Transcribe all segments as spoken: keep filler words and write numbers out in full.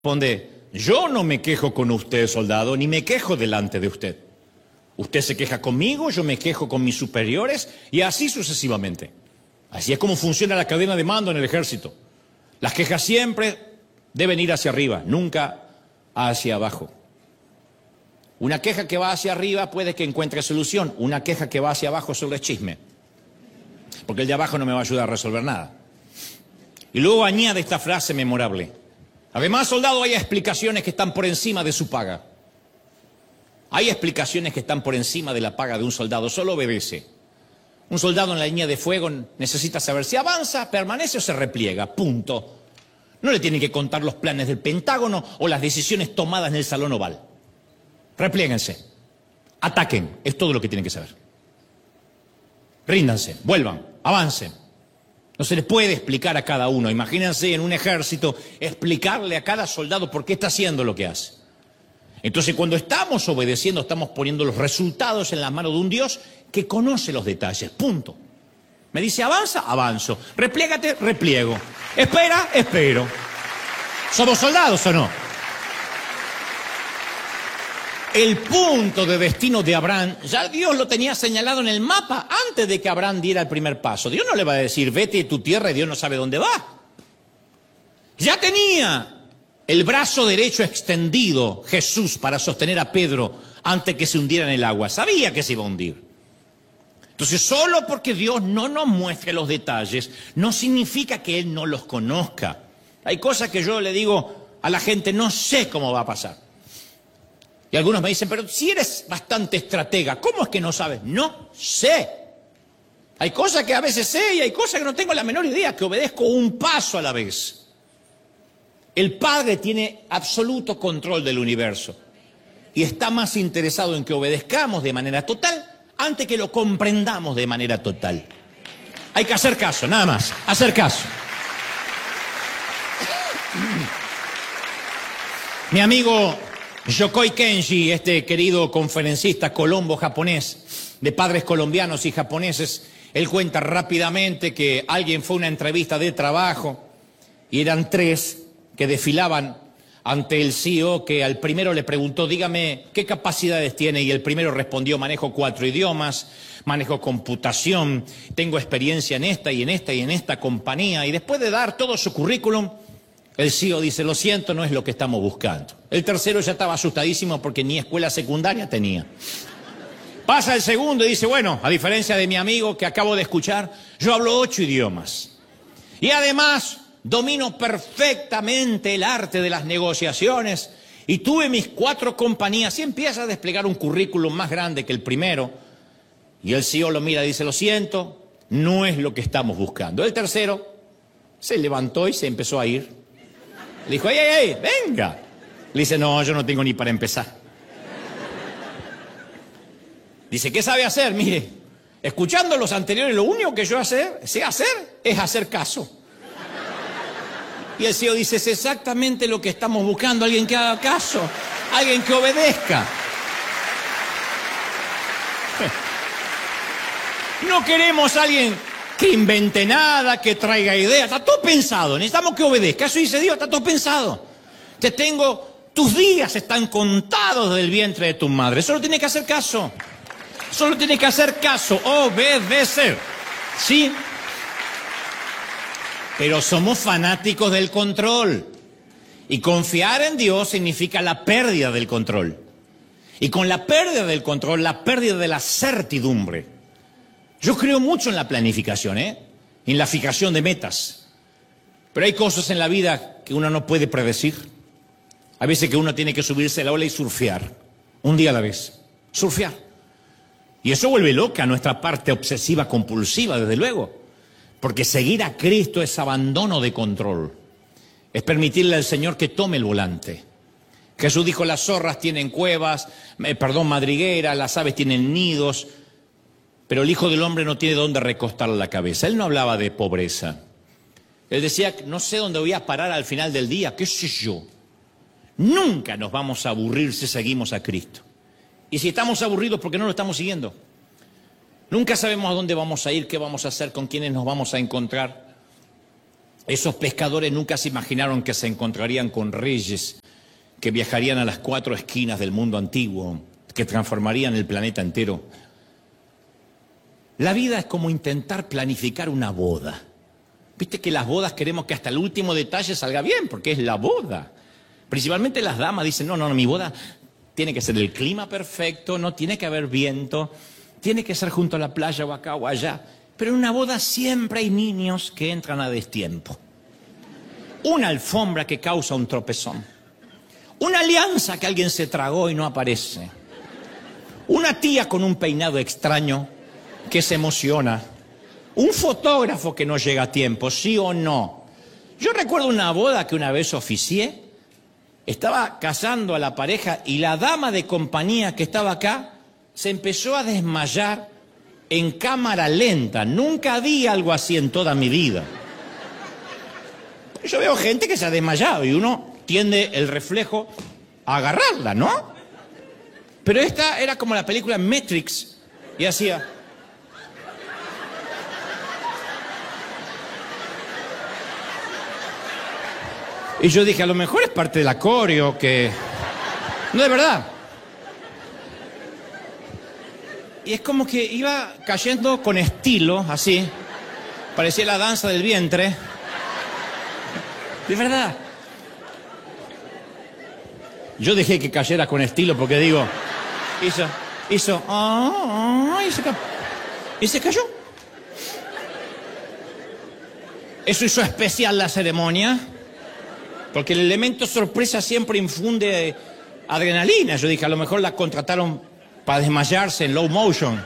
Responde, yo no me quejo con usted, soldado, ni me quejo delante de usted. Usted se queja conmigo, yo me quejo con mis superiores y así sucesivamente. Así es como funciona la cadena de mando en el ejército. Las quejas siempre deben ir hacia arriba, nunca hacia abajo. Una queja que va hacia arriba puede que encuentre solución. Una queja que va hacia abajo solo es chisme. Porque el de abajo no me va a ayudar a resolver nada. Y luego añade esta frase memorable. Además, soldado, hay explicaciones que están por encima de su paga. Hay explicaciones que están por encima de la paga de un soldado. Solo obedece. Un soldado en la línea de fuego necesita saber si avanza, permanece o se repliega. Punto. No le tienen que contar los planes del Pentágono o las decisiones tomadas en el Salón Oval. Repliéguense. Ataquen. Es todo lo que tienen que saber. Ríndanse. Vuelvan. Avancen. No se les puede explicar a cada uno. Imagínense en un ejército explicarle a cada soldado por qué está haciendo lo que hace. Entonces, cuando estamos obedeciendo, estamos poniendo los resultados en las manos de un Dios que conoce los detalles. Punto. Me dice, avanza, avanzo. Repliégate, repliego. Espera, espero. ¿Somos soldados o no? El punto de destino de Abraham, ya Dios lo tenía señalado en el mapa antes de que Abraham diera el primer paso. Dios no le va a decir, vete de tu tierra y Dios no sabe dónde va. Ya tenía el brazo derecho extendido Jesús para sostener a Pedro antes que se hundiera en el agua. Sabía que se iba a hundir. Entonces, solo porque Dios no nos muestre los detalles, no significa que Él no los conozca. Hay cosas que yo le digo a la gente, no sé cómo va a pasar. Y algunos me dicen, pero si eres bastante estratega, ¿cómo es que no sabes? No sé. Hay cosas que a veces sé y hay cosas que no tengo la menor idea, que obedezco un paso a la vez. El Padre tiene absoluto control del universo y está más interesado en que obedezcamos de manera total antes que lo comprendamos de manera total. Hay que hacer caso, nada más, hacer caso. Mi amigo Yokoi Kenji, este querido conferencista colombo japonés, de padres colombianos y japoneses, él cuenta rápidamente que alguien fue a una entrevista de trabajo y eran tres que desfilaban ante el C E O, que al primero le preguntó, dígame, ¿qué capacidades tiene? Y el primero respondió, manejo cuatro idiomas, manejo computación, tengo experiencia en esta y en esta y en esta compañía. Y después de dar todo su currículum, el C E O dice, lo siento, no es lo que estamos buscando. El tercero ya estaba asustadísimo porque ni escuela secundaria tenía. Pasa el segundo y dice, bueno, a diferencia de mi amigo que acabo de escuchar, yo hablo ocho idiomas. Y además domino perfectamente el arte de las negociaciones y tuve mis cuatro compañías. Y empieza a desplegar un currículum más grande que el primero. Y el C E O lo mira y dice, lo siento, no es lo que estamos buscando. El tercero se levantó y se empezó a ir. Le dijo, ¡ey, ey, ey, venga! Le dice, no, yo no tengo ni para empezar. Dice, ¿qué sabe hacer? Mire, escuchando los anteriores, lo único que yo hacer, sé hacer es hacer caso. Y el C E O dice, es exactamente lo que estamos buscando, alguien que haga caso, alguien que obedezca. No queremos a alguien que invente nada, que traiga ideas, está todo pensado, necesitamos que obedezca, eso dice Dios, está todo pensado. Te tengo, tus días están contados del vientre de tu madre, solo tienes que hacer caso, solo tienes que hacer caso, obedecer, ¿sí? Pero somos fanáticos del control, y confiar en Dios significa la pérdida del control, y con la pérdida del control, la pérdida de la certidumbre. Yo creo mucho en la planificación, ¿eh? En la fijación de metas. Pero hay cosas en la vida que uno no puede predecir. Hay veces que uno tiene que subirse a la ola y surfear. Un día a la vez. Surfear. Y eso vuelve loca a nuestra parte obsesiva compulsiva, desde luego. Porque seguir a Cristo es abandono de control. Es permitirle al Señor que tome el volante. Jesús dijo, las zorras tienen cuevas, eh, perdón, madrigueras, las aves tienen nidos, pero el Hijo del Hombre no tiene dónde recostar la cabeza. Él no hablaba de pobreza. Él decía, no sé dónde voy a parar al final del día, qué sé yo. Nunca nos vamos a aburrir si seguimos a Cristo. Y si estamos aburridos, ¿por qué no lo estamos siguiendo? Nunca sabemos a dónde vamos a ir, qué vamos a hacer, con quiénes nos vamos a encontrar. Esos pescadores nunca se imaginaron que se encontrarían con reyes que viajarían a las cuatro esquinas del mundo antiguo, que transformarían el planeta entero. La vida es como intentar planificar una boda. Viste que las bodas queremos que hasta el último detalle salga bien, porque es la boda. Principalmente las damas dicen, no, no, no, mi boda tiene que ser el clima perfecto, no tiene que haber viento, tiene que ser junto a la playa o acá o allá. Pero en una boda siempre hay niños que entran a destiempo. Una alfombra que causa un tropezón. Una alianza que alguien se tragó y no aparece. Una tía con un peinado extraño que se emociona. Un fotógrafo que no llega a tiempo, ¿sí o no? Yo recuerdo una boda que una vez oficié. Estaba casando a la pareja y la dama de compañía que estaba acá se empezó a desmayar en cámara lenta. Nunca vi algo así en toda mi vida. Yo veo gente que se ha desmayado y uno tiende el reflejo a agarrarla, ¿no? Pero esta era como la película Matrix y hacía... Y yo dije, a lo mejor es parte del acorio que... No, de verdad. Y es como que iba cayendo con estilo, así. Parecía la danza del vientre. De verdad. Yo dejé que cayera con estilo porque digo... Hizo... Hizo... Oh, oh, y, se ca... y se cayó. Eso hizo especial la ceremonia. Porque el elemento sorpresa siempre infunde adrenalina. Yo dije, a lo mejor la contrataron para desmayarse en low motion.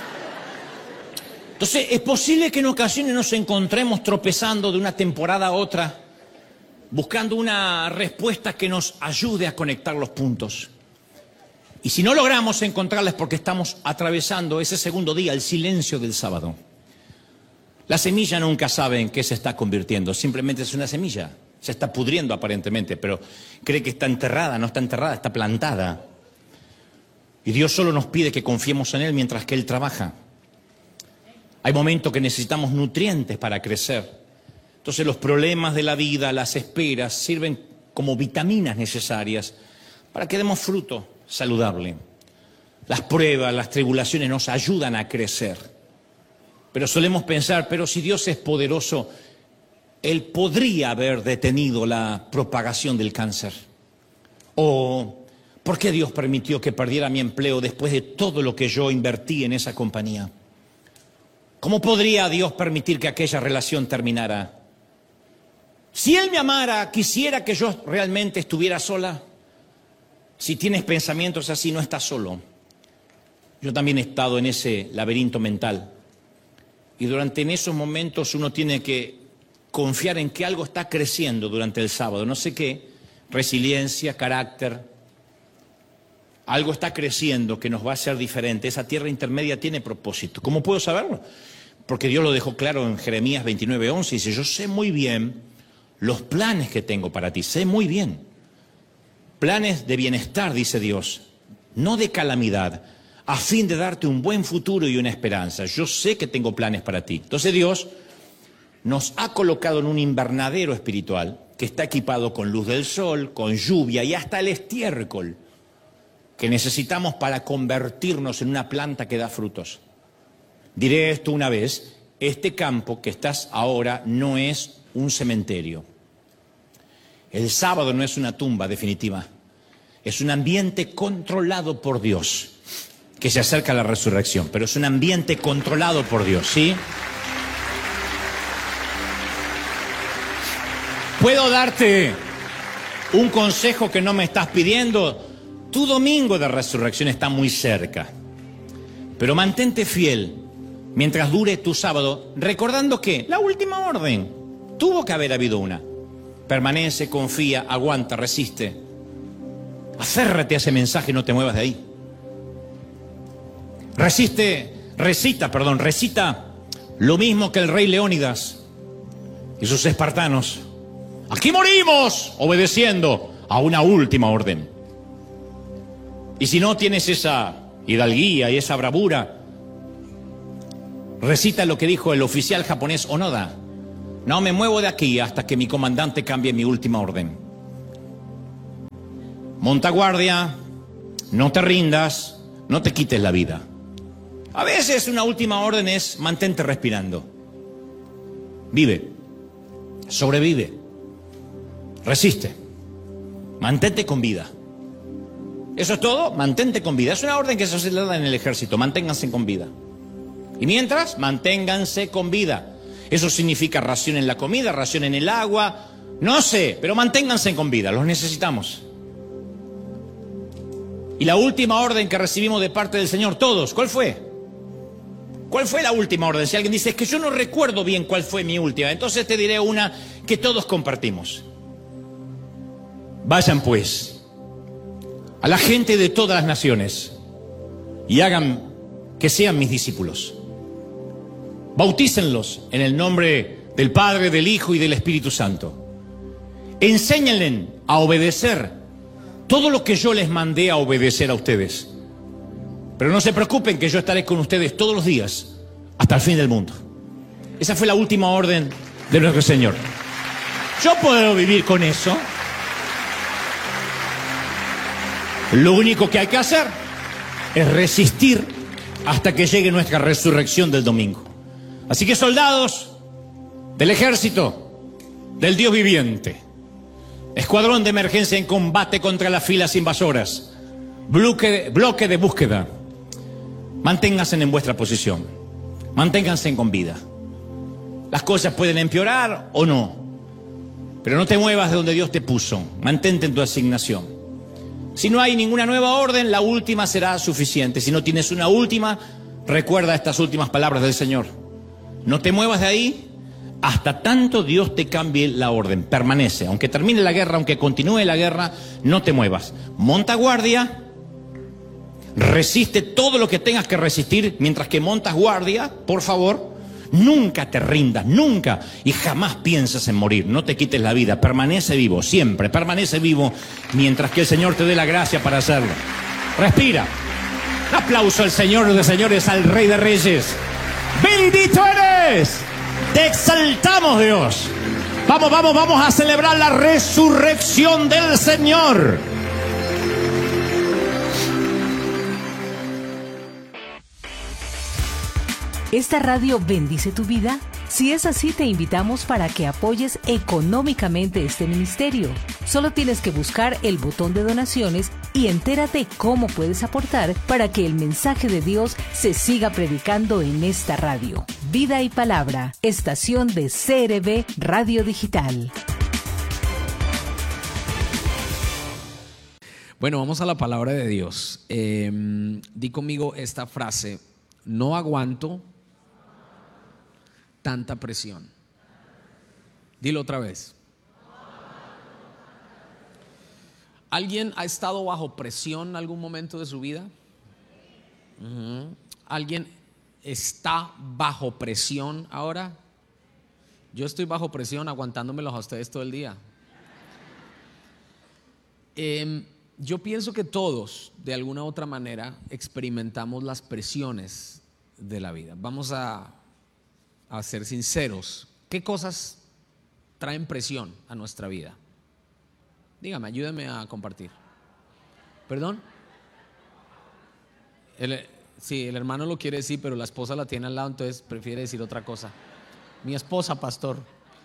Entonces, es posible que en ocasiones nos encontremos tropezando de una temporada a otra, buscando una respuesta que nos ayude a conectar los puntos. Y si no logramos encontrarla es porque estamos atravesando ese segundo día, el silencio del sábado. La semilla nunca sabe en qué se está convirtiendo, simplemente es una semilla. Se está pudriendo aparentemente, pero cree que está enterrada, no está enterrada, está plantada. Y Dios solo nos pide que confiemos en Él mientras que Él trabaja. Hay momentos que necesitamos nutrientes para crecer. Entonces los problemas de la vida, las esperas, sirven como vitaminas necesarias para que demos fruto saludable. Las pruebas, las tribulaciones nos ayudan a crecer. Pero solemos pensar, pero si Dios es poderoso, Él podría haber detenido la propagación del cáncer. O, ¿por qué Dios permitió que perdiera mi empleo después de todo lo que yo invertí en esa compañía? ¿Cómo podría Dios permitir que aquella relación terminara? Si Él me amara, quisiera que yo realmente estuviera sola. Si tienes pensamientos así, no estás solo. Yo también he estado en ese laberinto mental. Y durante en esos momentos uno tiene que confiar en que algo está creciendo durante el sábado, no sé qué, resiliencia, carácter, algo está creciendo que nos va a hacer diferente. Esa tierra intermedia tiene propósito. ¿Cómo puedo saberlo? Porque Dios lo dejó claro en Jeremías veintinueve, once, dice, yo sé muy bien los planes que tengo para ti, sé muy bien. Planes de bienestar, dice Dios, no de calamidad, a fin de darte un buen futuro y una esperanza. Yo sé que tengo planes para ti. Entonces Dios nos ha colocado en un invernadero espiritual que está equipado con luz del sol, con lluvia y hasta el estiércol que necesitamos para convertirnos en una planta que da frutos. Diré esto una vez, este campo que estás ahora no es un cementerio. El sábado no es una tumba definitiva, es un ambiente controlado por Dios, que se acerca a la resurrección, pero es un ambiente controlado por Dios, ¿sí? ¿Puedo darte un consejo que no me estás pidiendo? Tu domingo de resurrección está muy cerca, pero mantente fiel mientras dure tu sábado, recordando que la última orden tuvo que haber habido una. Permanece, confía, aguanta, resiste. Aférrate a ese mensaje y no te muevas de ahí. Resiste, recita, perdón, recita lo mismo que el rey Leónidas y sus espartanos. Aquí morimos obedeciendo a una última orden. Y si no tienes esa hidalguía y esa bravura, recita lo que dijo el oficial japonés Onoda. No me muevo de aquí hasta que mi comandante cambie mi última orden. Monta guardia, no te rindas, no te quites la vida. A veces una última orden es mantente respirando. Vive, sobrevive, resiste, mantente con vida. Eso es todo, mantente con vida. Es una orden que se le da en el ejército, manténganse con vida. Y mientras, manténganse con vida. Eso significa ración en la comida, ración en el agua, no sé, pero manténganse con vida, los necesitamos. Y la última orden que recibimos de parte del Señor, todos, ¿cuál fue? ¿Cuál fue la última orden? Si alguien dice, es que yo no recuerdo bien cuál fue mi última, entonces te diré una que todos compartimos. Vayan pues a la gente de todas las naciones y hagan que sean mis discípulos. Bautícenlos en el nombre del Padre, del Hijo y del Espíritu Santo. Enséñenles a obedecer todo lo que yo les mandé a obedecer a ustedes. Pero no se preocupen que yo estaré con ustedes todos los días hasta el fin del mundo. Esa fue la última orden de nuestro Señor. Yo puedo vivir con eso. Lo único que hay que hacer es resistir hasta que llegue nuestra resurrección del domingo. Así que soldados del ejército del Dios viviente, escuadrón de emergencia en combate contra las filas invasoras, bloque, bloque de búsqueda, manténganse en vuestra posición, manténganse con vida. Las cosas pueden empeorar o no, pero no te muevas de donde Dios te puso, mantente en tu asignación. Si no hay ninguna nueva orden, la última será suficiente. Si no tienes una última, recuerda estas últimas palabras del Señor. No te muevas de ahí hasta tanto Dios te cambie la orden. Permanece, aunque termine la guerra, aunque continúe la guerra, no te muevas. Monta guardia, resiste todo lo que tengas que resistir mientras que montas guardia, por favor. Nunca te rindas, nunca y jamás pienses en morir. No te quites la vida, permanece vivo, siempre, permanece vivo mientras que el Señor te dé la gracia para hacerlo. Respira. Un aplauso al Señor de señores, al Rey de Reyes. ¡Bendito eres! Te exaltamos, Dios. Vamos, vamos, vamos a celebrar la resurrección del Señor. ¿Esta radio bendice tu vida? Si es así, te invitamos para que apoyes económicamente este ministerio. Solo tienes que buscar el botón de donaciones y entérate cómo puedes aportar para que el mensaje de Dios se siga predicando en esta radio. Vida y Palabra, estación de C R B Radio Digital. Bueno, vamos a la palabra de Dios. Eh, di conmigo esta frase: no aguanto tanta presión. Dilo otra vez. ¿Alguien ha estado bajo presión en algún momento de su vida? Uh-huh. ¿Alguien está bajo presión ahora? Yo estoy bajo presión aguantándomelos a ustedes todo el día. Eh, yo pienso que todos, de alguna u otra manera, experimentamos las presiones de la vida. Vamos a, a ser sinceros. ¿Qué cosas traen presión a nuestra vida? Dígame, ayúdame a compartir. ¿Perdón? El, sí, el hermano lo quiere decir, pero la esposa la tiene al lado, entonces prefiere decir otra cosa. Mi esposa, pastor.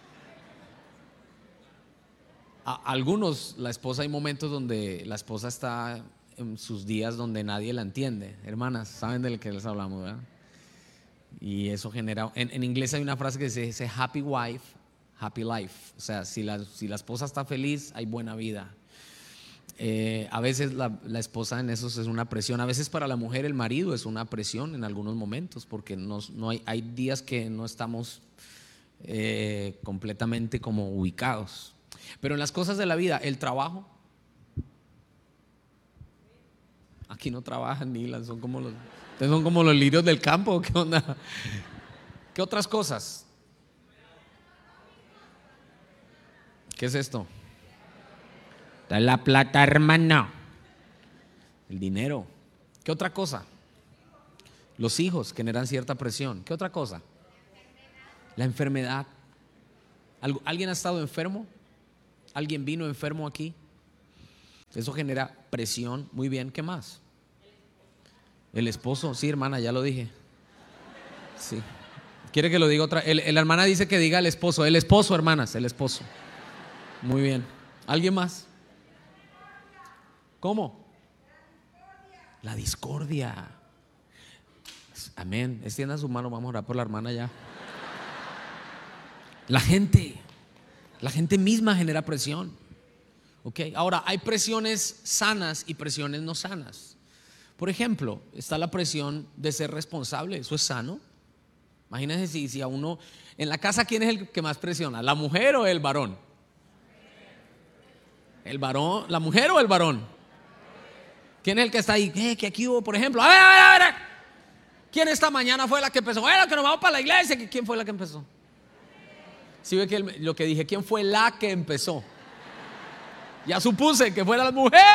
A algunos, la esposa, hay momentos donde la esposa está en sus días donde nadie la entiende. Hermanas, saben de lo que les hablamos, ¿verdad? Y eso genera, en, en inglés hay una frase que dice happy wife, happy life. O sea, si la, si la esposa está feliz, hay buena vida. Eh, a veces la, la esposa en eso es una presión. A veces para la mujer el marido es una presión en algunos momentos, porque no, no hay, hay días que no estamos eh, completamente como ubicados. Pero en las cosas de la vida, el trabajo, aquí no trabajan ni son como los, son como los lirios del campo. ¿Qué onda? ¿Qué otras cosas? ¿Qué es esto? La plata, hermano. El dinero. ¿Qué otra cosa? Los hijos generan cierta presión. ¿Qué otra cosa? La enfermedad. ¿Alguien ha estado enfermo? ¿Alguien vino enfermo aquí? Eso genera presión. Muy bien, ¿qué más? El esposo, sí, hermana, ya lo dije. Sí. ¿Quiere que lo diga otra? El, la hermana dice que diga el esposo. El esposo, hermanas, el esposo. Muy bien. ¿Alguien más? ¿Cómo? La discordia. Amén. Extienda su mano, vamos a orar por la hermana ya. La gente, la gente misma genera presión. ¿Ok? Ahora, hay presiones sanas y presiones no sanas. Por ejemplo, está la presión de ser responsable. ¿Eso es sano? Imagínense si, si a uno, en la casa, ¿quién es el que más presiona? ¿La mujer o el varón? ¿El varón? ¿La mujer o el varón? ¿Quién es el que está ahí? ¿Qué, qué aquí hubo, por ejemplo? A ver, a ver, a ver. ¿Quién esta mañana fue la que empezó? Bueno, que nos vamos para la iglesia. ¿Quién fue la que empezó? Si ve que el, lo que dije, ¿quién fue la que empezó? Ya supuse que fueran las mujeres.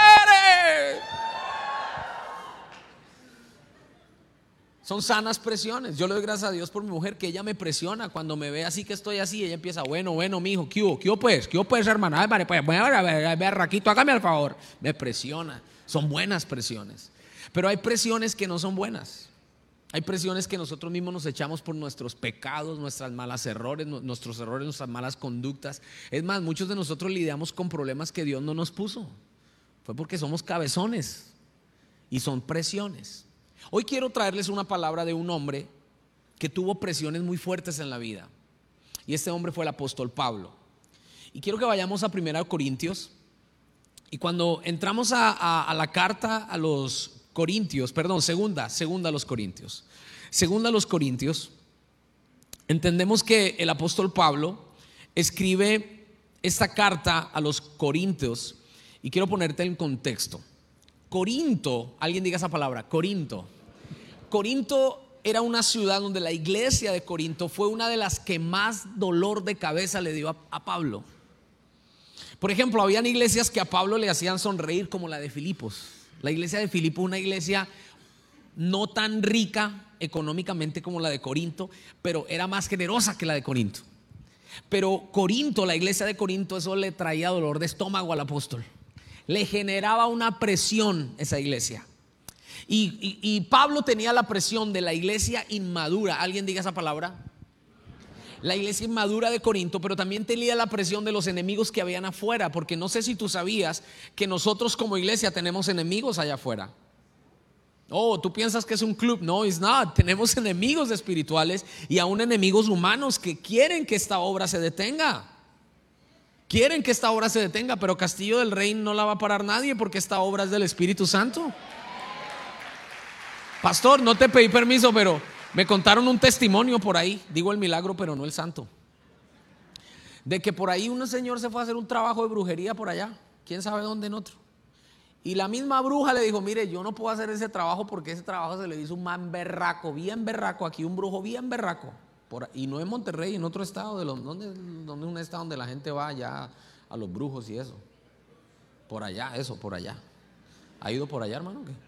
Son sanas presiones. Yo le doy gracias a Dios por mi mujer, que ella me presiona. Cuando me ve así que estoy así, ella empieza, bueno, bueno, mijo, ¿qué hubo? ¿Qué hubo pues? ¿Qué hubo pues, hermana? Ay, pues, bueno, a ver, a ver, Raquito, hágame el favor. Me presiona. Son buenas presiones. Pero hay presiones que no son buenas. Hay presiones que nosotros mismos nos echamos por nuestros pecados, nuestras malas errores, nuestros errores, nuestras malas conductas. Es más, muchos de nosotros lidiamos con problemas que Dios no nos puso. Fue porque somos cabezones y son presiones. Hoy quiero traerles una palabra de un hombre que tuvo presiones muy fuertes en la vida. Y este hombre fue el apóstol Pablo. Y quiero que vayamos a primera Corintios. Y cuando entramos a, a, a la carta a los Corintios, perdón, segunda, segunda a los Corintios. Segunda a los Corintios, entendemos que el apóstol Pablo escribe esta carta a los Corintios. Y quiero ponerte en contexto. Corinto, alguien diga esa palabra, Corinto. Corinto era una ciudad donde la iglesia de Corinto fue una de las que más dolor de cabeza le dio a, a Pablo. Por ejemplo, habían iglesias que a Pablo le hacían sonreír, como la de Filipos. La iglesia de Filipos, una iglesia no tan rica económicamente como la de Corinto, pero era más generosa que la de Corinto. Pero Corinto, la iglesia de Corinto, eso le traía dolor de estómago al apóstol. Le generaba una presión esa iglesia. Y, y, y Pablo tenía la presión de la iglesia inmadura. ¿Alguien diga esa palabra? La iglesia inmadura de Corinto, pero también tenía la presión de los enemigos que habían afuera. Porque no sé si tú sabías que nosotros como iglesia tenemos enemigos allá afuera. Oh, tú piensas que es un club. No, it's not. Tenemos enemigos espirituales y aún enemigos humanos que quieren que esta obra se detenga. Quieren que esta obra se detenga, pero Castillo del Rey no la va a parar nadie, porque esta obra es del Espíritu Santo. Pastor, no te pedí permiso, pero me contaron un testimonio por ahí. Digo el milagro, pero no el santo. De que por ahí un señor se fue a hacer un trabajo de brujería por allá, quién sabe dónde, en otro. Y la misma bruja le dijo, mire, yo no puedo hacer ese trabajo porque ese trabajo se le hizo un man berraco, bien berraco, aquí un brujo bien berraco. Por, y no en Monterrey, en otro estado, de los, donde, donde un estado donde la gente va allá a los brujos y eso. Por allá, eso, por allá. ¿Ha ido por allá, hermano? ¿Qué?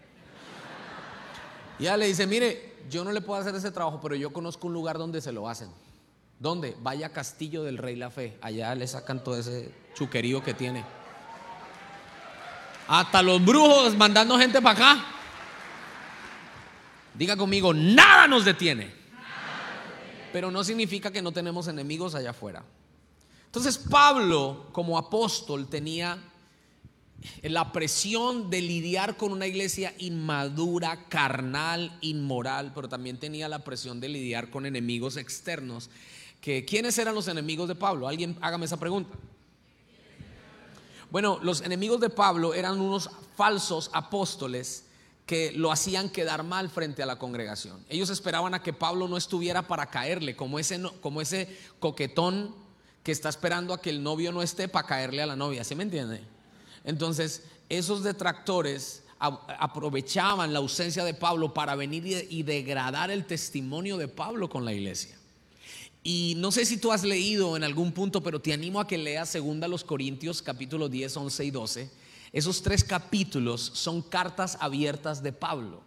Y ella le dice, mire, yo no le puedo hacer ese trabajo, pero yo conozco un lugar donde se lo hacen. ¿Dónde? Vaya a Castillo del Rey La Fe. Allá le sacan todo ese chuquerío que tiene. Hasta los brujos mandando gente para acá. Diga conmigo, nada nos detiene. Pero no significa que no tenemos enemigos allá afuera. Entonces Pablo, como apóstol, tenía la presión de lidiar con una iglesia inmadura, carnal, inmoral, pero también tenía la presión de lidiar con enemigos externos. Que, ¿quiénes eran los enemigos de Pablo? Alguien hágame esa pregunta. Bueno, los enemigos de Pablo eran unos falsos apóstoles que lo hacían quedar mal frente a la congregación. Ellos esperaban a que Pablo no estuviera para caerle, como ese, como ese coquetón que está esperando a que el novio no esté para caerle a la novia. ¿Sí me entiende? Entonces, esos detractores aprovechaban la ausencia de Pablo para venir y degradar el testimonio de Pablo con la iglesia. Y no sé si tú has leído en algún punto, pero te animo a que leas segunda a los Corintios, capítulo diez, once y doce. Esos tres capítulos son cartas abiertas de Pablo.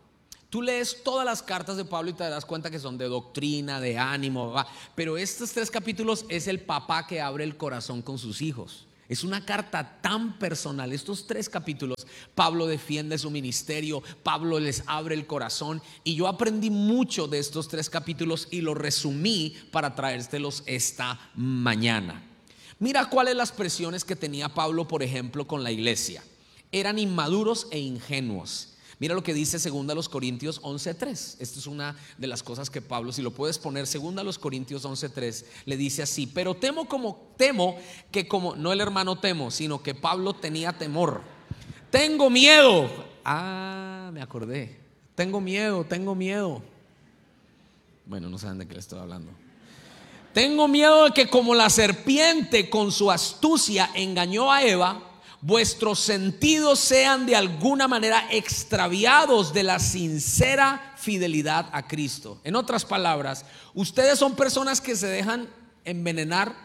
Tú lees todas las cartas de Pablo y te das cuenta que son de doctrina, de ánimo, ¿va? Pero estos tres capítulos es el papá que abre el corazón con sus hijos. Es una carta tan personal. Estos tres capítulos, Pablo defiende su ministerio, Pablo les abre el corazón, y yo aprendí mucho de estos tres capítulos y lo resumí para traértelos esta mañana. Mira cuáles las presiones que tenía Pablo, por ejemplo, con la iglesia. Eran inmaduros e ingenuos. Mira lo que dice segunda a los Corintios once tres. Esta es una de las cosas que Pablo, si lo puedes poner, segunda a los Corintios once tres, le dice así: pero temo como temo que como no el hermano temo, sino que Pablo tenía temor. Tengo miedo. Ah, me acordé. Tengo miedo, tengo miedo. Bueno, no saben de qué le estoy hablando. Tengo miedo de que como la serpiente con su astucia engañó a Eva, vuestros sentidos sean de alguna manera extraviados de la sincera fidelidad a Cristo. En otras palabras, ustedes son personas que se dejan envenenar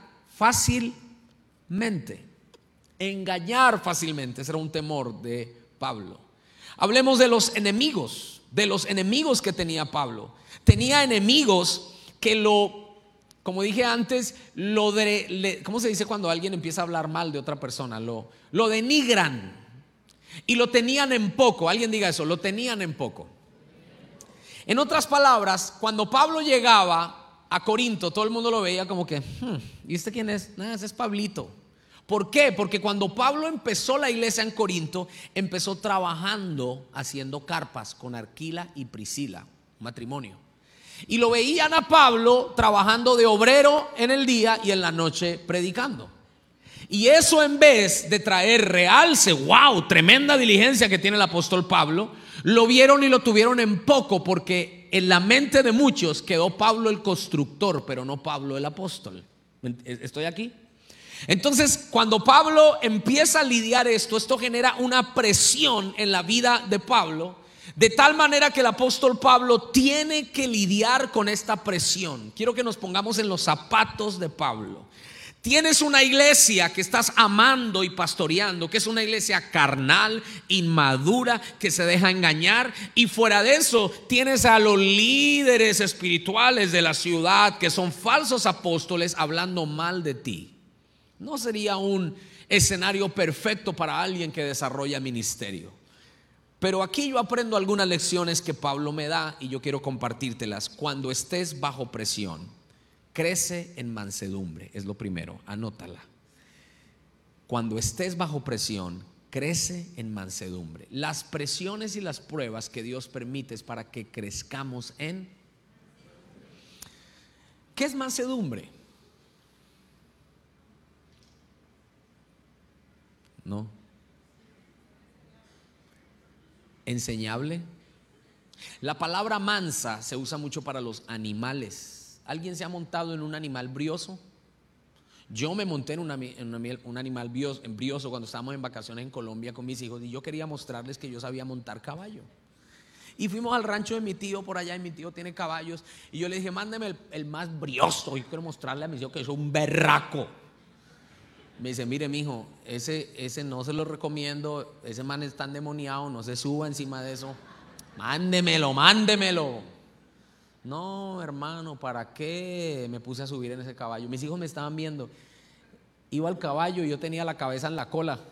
fácilmente, engañar fácilmente. Ese era un temor de Pablo. Hablemos de los enemigos, de los enemigos que tenía Pablo. Tenía enemigos que lo... Como dije antes, lo de, le, ¿cómo se dice cuando alguien empieza a hablar mal de otra persona? Lo, lo denigran y lo tenían en poco. Alguien diga eso, lo tenían en poco. En otras palabras, cuando Pablo llegaba a Corinto, todo el mundo lo veía como que, hmm, ¿y este quién es? Nah, ese es Pablito. ¿Por qué? Porque cuando Pablo empezó la iglesia en Corinto, empezó trabajando haciendo carpas con Aquila y Priscila, matrimonio. Y lo veían a Pablo trabajando de obrero en el día y en la noche predicando. Y eso, en vez de traer realce, wow, tremenda diligencia que tiene el apóstol Pablo, lo vieron y lo tuvieron en poco, porque en la mente de muchos quedó Pablo el constructor, pero no Pablo el apóstol. ¿Estoy aquí? Entonces, cuando Pablo empieza a lidiar esto, esto genera una presión en la vida de Pablo, de tal manera que el apóstol Pablo tiene que lidiar con esta presión. Quiero que nos pongamos en los zapatos de Pablo. Tienes una iglesia que estás amando y pastoreando, que es una iglesia carnal, inmadura, que se deja engañar, y fuera de eso tienes a los líderes espirituales de la ciudad que son falsos apóstoles hablando mal de ti. No sería un escenario perfecto para alguien que desarrolla ministerio. Pero aquí yo aprendo algunas lecciones que Pablo me da y yo quiero compartírtelas. Cuando estés bajo presión, crece en mansedumbre. Es lo primero, anótala. Cuando estés bajo presión, crece en mansedumbre. Las presiones y las pruebas que Dios permite es para que crezcamos en... ¿Qué es mansedumbre? No. Enseñable. La palabra mansa se usa mucho para los animales. ¿Alguien se ha montado en un animal brioso? Yo me monté en, una, en una, un animal brioso cuando estábamos en vacaciones en Colombia con mis hijos, y yo quería mostrarles que yo sabía montar caballo. Y fuimos al rancho de mi tío por allá, y mi tío tiene caballos, y yo le dije, mándeme el, el más brioso. Yo quiero mostrarle a mi tío que soy un berraco. Me dice, mire mijo, ese, ese no se lo recomiendo, ese man es tan endemoniado, no se suba encima de eso. Mándemelo, mándemelo. No, hermano, ¿para qué me puse a subir en ese caballo? Mis hijos me estaban viendo. Iba al caballo y yo tenía la cabeza en la cola.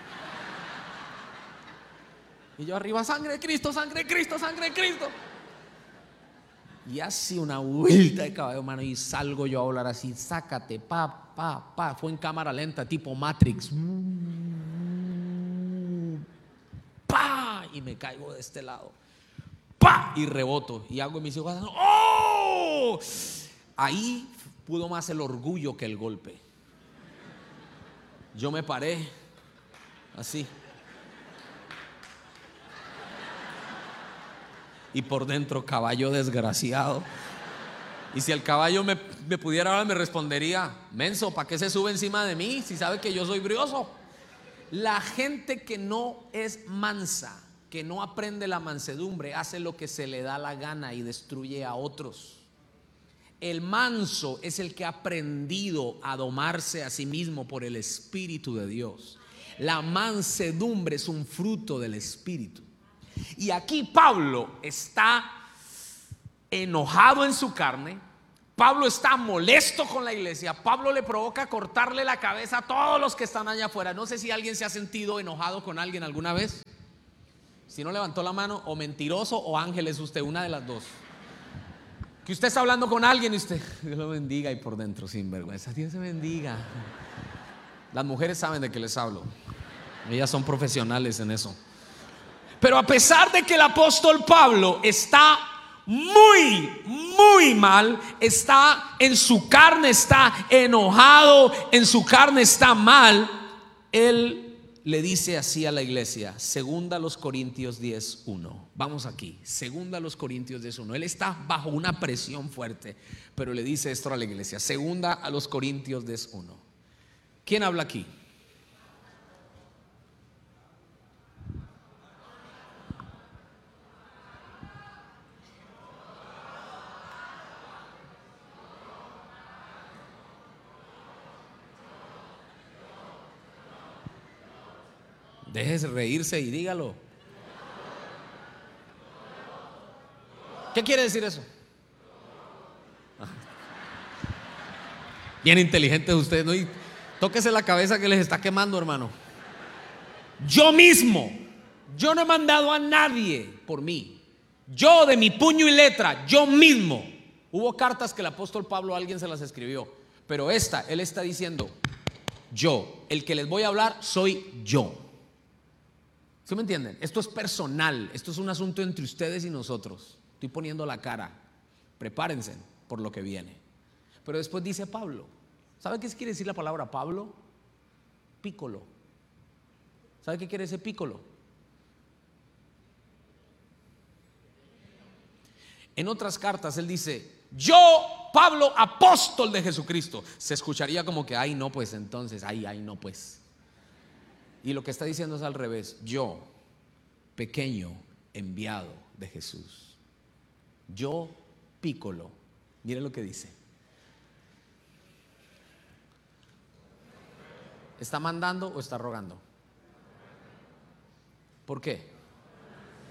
Y yo arriba, sangre de Cristo, sangre de Cristo, sangre de Cristo. Y así una vuelta de caballo, hermano, y salgo yo a volar así, sácate, pa, pa, pa. Fue en cámara lenta, tipo Matrix. Pa, y me caigo de este lado. Pa, y reboto. Y hago mis hijos, ¡oh! Ahí pudo más el orgullo que el golpe. Yo me paré así. Y por dentro, caballo desgraciado. Y si el caballo me, me pudiera hablar, me respondería, menso, ¿para qué se sube encima de mí si sabe que yo soy brioso? La gente que no es mansa, que no aprende la mansedumbre, hace lo que se le da la gana y destruye a otros. El manso es el que ha aprendido a domarse a sí mismo por el Espíritu de Dios. La mansedumbre es un fruto del Espíritu. Y aquí Pablo está enojado en su carne. Pablo está molesto con la iglesia. Pablo le provoca cortarle la cabeza a todos los que están allá afuera. No sé si alguien se ha sentido enojado con alguien alguna vez. Si no levantó la mano, o mentiroso o ángel es usted, una de las dos. Que usted está hablando con alguien y usted, Dios lo bendiga, y por dentro, sin vergüenza, Dios se bendiga. Las mujeres saben de qué les hablo. Ellas son profesionales en eso. Pero a pesar de que el apóstol Pablo está muy, muy mal, está en su carne, está enojado, en su carne está mal, él le dice así a la iglesia, segunda a los Corintios diez uno. Vamos aquí, segunda a los Corintios diez uno. Él está bajo una presión fuerte, pero le dice esto a la iglesia, segunda a los Corintios diez uno. ¿Quién habla aquí? Déjese reírse y dígalo. ¿Qué quiere decir eso? Bien inteligentes ustedes, ¿no? Y tóquese la cabeza que les está quemando, hermano. Yo mismo, yo no he mandado a nadie por mí. Yo de mi puño y letra, yo mismo. Hubo cartas que el apóstol Pablo a alguien se las escribió, pero esta, él está diciendo, yo, el que les voy a hablar soy yo. ¿Sí me entienden? Esto es personal, esto es un asunto entre ustedes y nosotros. Estoy poniendo la cara. Prepárense por lo que viene. Pero después dice Pablo. ¿Sabe qué quiere decir la palabra Pablo? Pícolo. ¿Sabe qué quiere decir pícolo? En otras cartas él dice, yo, Pablo, apóstol de Jesucristo. Se escucharía como que, ay no pues entonces, ay, ay no pues. Y lo que está diciendo es al revés. Yo, pequeño enviado de Jesús. Yo, pícolo. Mire lo que dice. ¿Está mandando o está rogando? ¿Por qué?